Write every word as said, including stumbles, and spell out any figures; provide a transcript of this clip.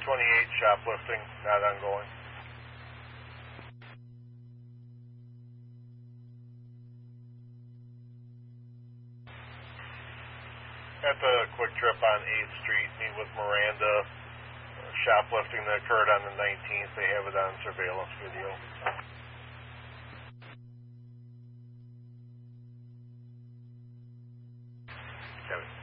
twenty-eight, shoplifting, not ongoing. At the Quick Trip on eighth Street, meet with Miranda. Uh, shoplifting that occurred on the nineteenth. They have it on surveillance video. Kevin.